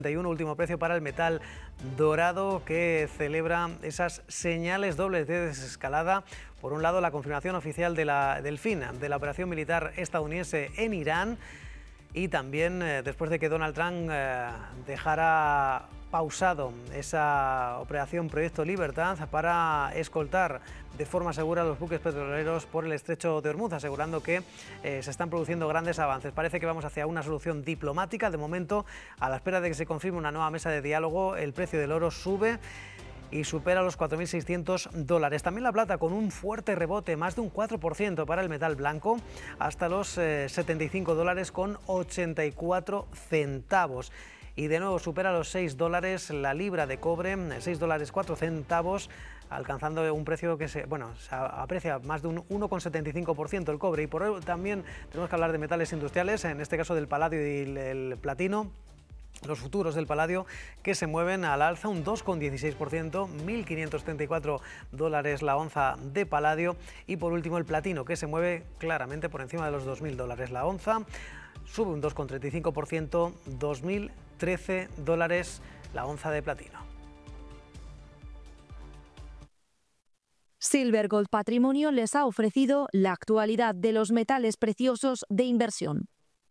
Último precio para el metal dorado, que celebra esas señales dobles de desescalada. Por un lado, la confirmación oficial del fin de la operación militar estadounidense en Irán, y también después de que Donald Trump dejara pausado esa operación Proyecto Libertad para escoltar de forma segura los buques petroleros por el estrecho de Hormuz, asegurando que se están produciendo grandes avances. Parece que vamos hacia una solución diplomática. De momento, a la espera de que se confirme una nueva mesa de diálogo, el precio del oro sube y supera los $4.600. También la plata, con un fuerte rebote, más de un 4% para el metal blanco, hasta los $75,84. Y de nuevo supera los $6 la libra de cobre, $6,04, alcanzando un precio que se aprecia más de un 1,75% el cobre. Y por ello también tenemos que hablar de metales industriales, en este caso del paladio y el platino. Los futuros del paladio, que se mueven al alza un 2,16%, $1.534 la onza de paladio. Y por último el platino, que se mueve claramente por encima de los $2.000 la onza, sube un 2,35%, $2.013 la onza de platino. Silver Gold Patrimonio les ha ofrecido la actualidad de los metales preciosos de inversión.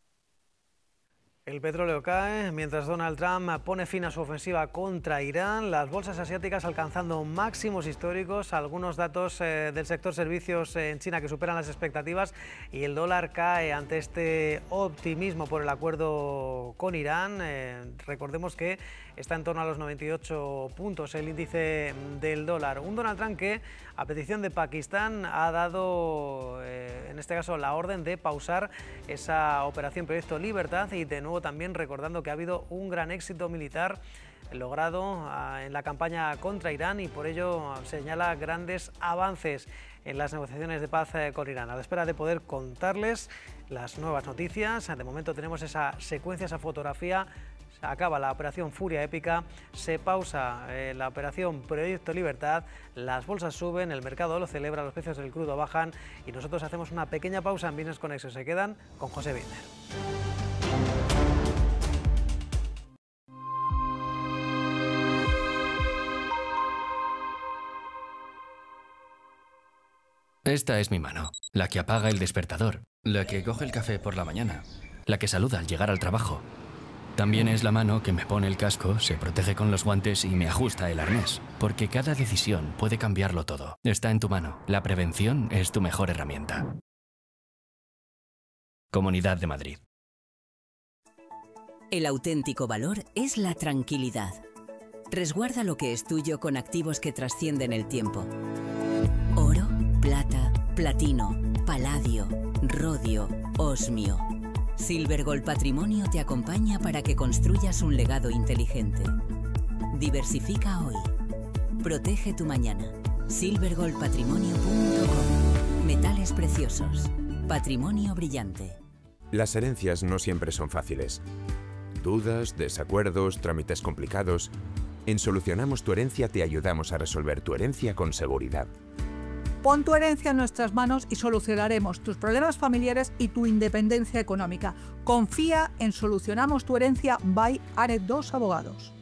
El petróleo cae mientras Donald Trump pone fin a su ofensiva contra Irán. Las bolsas asiáticas alcanzando máximos históricos, algunos datos del sector servicios en China que superan las expectativas, y el dólar cae ante este optimismo por el acuerdo con Irán. Recordemos que está en torno a los 98 puntos el índice del dólar. Un Donald Trump que, a petición de Pakistán, ha dado en este caso la orden de pausar esa operación Proyecto Libertad, y de nuevo también recordando que ha habido un gran éxito militar logrado en la campaña contra Irán, y por ello señala grandes avances en las negociaciones de paz con Irán. A la espera de poder contarles las nuevas noticias, de momento tenemos esa secuencia, esa fotografía. Acaba la operación Furia Épica, se pausa la operación Proyecto Libertad, las bolsas suben, el mercado lo celebra, los precios del crudo bajan, y nosotros hacemos una pequeña pausa en Business Connection. Se quedan con José Binder. Esta es mi mano, la que apaga el despertador, la que coge el café por la mañana, la que saluda al llegar al trabajo. También es la mano que me pone el casco, se protege con los guantes y me ajusta el arnés. Porque cada decisión puede cambiarlo todo. Está en tu mano. La prevención es tu mejor herramienta. Comunidad de Madrid. El auténtico valor es la tranquilidad. Resguarda lo que es tuyo con activos que trascienden el tiempo. Oro, plata, platino, paladio, rodio, osmio. Silver Gold Patrimonio te acompaña para que construyas un legado inteligente. Diversifica hoy. Protege tu mañana. silvergoldpatrimonio.com. Metales preciosos. Patrimonio brillante. Las herencias no siempre son fáciles. Dudas, desacuerdos, trámites complicados. En Solucionamos tu Herencia te ayudamos a resolver tu herencia con seguridad. Pon tu herencia en nuestras manos y solucionaremos tus problemas familiares y tu independencia económica. Confía en Solucionamos tu Herencia by Aret 2 Abogados.